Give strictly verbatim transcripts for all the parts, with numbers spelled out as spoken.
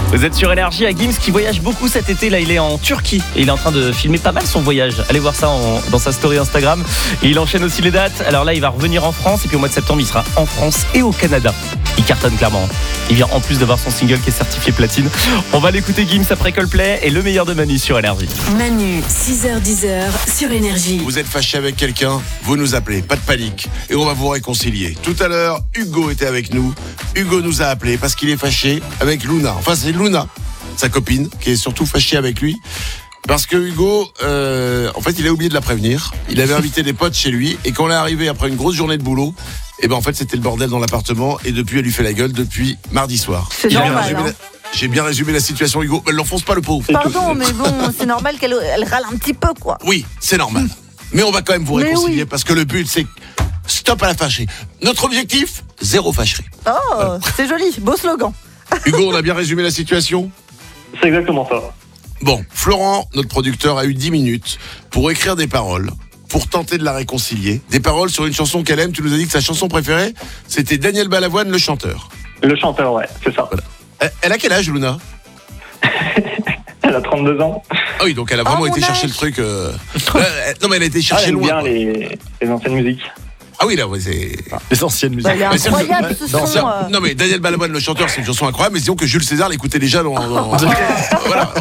Vous êtes sur Énergie à Gims qui voyage beaucoup cet été. Là, il est en Turquie et il est en train de filmer pas mal son voyage. Allez voir ça en, dans sa story Instagram. Et il enchaîne aussi les dates. Alors là, il va revenir en France et puis au mois de septembre, il sera en France et au Canada. Il cartonne clairement. Il vient en plus d'avoir son single qui est certifié platine. On va l'écouter Gims après Coldplay et le meilleur de Manu sur Énergie. Manu, six heures dix sur Énergie. Vous êtes fâché avec quelqu'un, vous nous appelez, pas de panique. Et on va vous réconcilier. Tout à l'heure, Hugo était avec nous. Hugo nous a appelé parce qu'il est fâché avec Luna. Enfin, c'est Luna, sa copine, qui est surtout fâchée avec lui. Parce que Hugo, euh, en fait, il a oublié de la prévenir. Il avait invité des potes chez lui. Et quand on est arrivé après une grosse journée de boulot, et ben en fait, c'était le bordel dans l'appartement. Et depuis, elle lui fait la gueule depuis mardi soir. C'est J'ai bien normal. résumé Hein. la- J'ai bien résumé la situation, Hugo. Elle l'enfonce pas le pauvre. Pardon, mais bon, c'est normal qu'elle elle râle un petit peu, quoi. Oui, c'est normal. Mais on va quand même vous Mais réconcilier oui. parce que le but, c'est stop à la fâcherie. Notre objectif, zéro fâcherie. Oh, c'est joli, beau slogan. Hugo, on a bien résumé la situation ? C'est exactement ça. Bon, Florent, notre producteur, a eu dix minutes pour écrire des paroles, pour tenter de la réconcilier. Des paroles sur une chanson qu'elle aime. Tu nous as dit que sa chanson préférée, c'était Daniel Balavoine, le chanteur. Le chanteur, ouais, c'est ça. Voilà. Elle- Elle a quel âge, Luna ? Elle a trente-deux ans. Ah oui, donc elle a vraiment Oh, été mon chercher âge. le truc. euh, euh, non, mais elle a été Ah, chercher elle aime loin. bien quoi. les, les anciennes musiques. Ah oui, là, ouais, c'est. Les anciennes musiques. Bah, il est Mais c'est- incroyable ce Non, son. ça- euh. non, mais Daniel Balavoine, le chanteur, c'est une chanson incroyable, mais disons que Jules César l'écoutait déjà dans. dans- Voilà.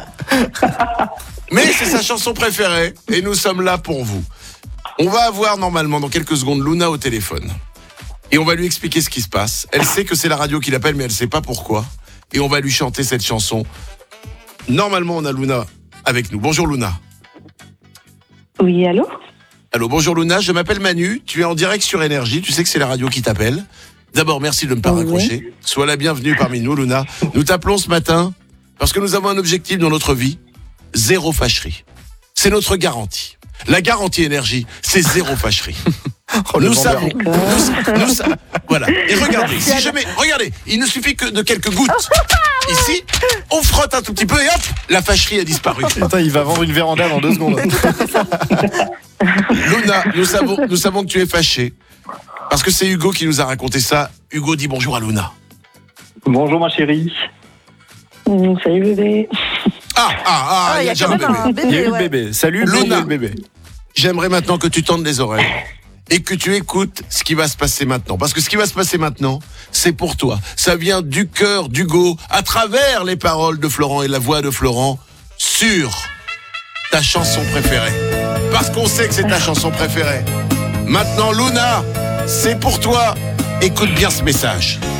Mais c'est sa chanson préférée, et nous sommes là pour vous. On va avoir normalement dans quelques secondes Luna au téléphone. Et on va lui expliquer ce qui se passe. Elle sait que c'est la radio qui l'appelle, mais elle sait pas pourquoi. Et on va lui chanter cette chanson. Normalement, on a Luna avec nous. Bonjour Luna. Oui, allô? Allô, bonjour Luna, je m'appelle Manu, tu es en direct sur Énergie, tu sais que c'est la radio qui t'appelle. D'abord, merci de ne me pas Oui. raccrocher. Sois la bienvenue parmi nous, Luna. Nous t'appelons ce matin parce que nous avons un objectif dans notre vie, zéro fâcherie. C'est notre garantie. La garantie Énergie, c'est zéro fâcherie. nous savons, nous, nous sa- voilà. Et regardez, si jamais, regardez, il ne suffit que de quelques gouttes. Ici, on frotte un tout petit peu et hop, la fâcherie a disparu. Putain, il va vendre une véranda dans deux secondes. Luna, nous savons, nous savons que tu es fâché. Parce que c'est Hugo qui nous a raconté ça. Hugo dit bonjour à Luna. Bonjour ma chérie. Mmh, salut bébé. Ah, ah, ah, Ah, il y a déjà quand un même bébé. un bébé. Il y a eu le ouais. bébé. Salut, Luna. il y a eu le bébé. J'aimerais maintenant que tu tendes les oreilles et que tu écoutes ce qui va se passer maintenant. Parce que ce qui va se passer maintenant, c'est pour toi. Ça vient du cœur d'Hugo, à travers les paroles de Florent et la voix de Florent, sur ta chanson préférée. Parce qu'on sait que c'est ta chanson préférée. Maintenant, Luna, c'est pour toi. Écoute bien ce message.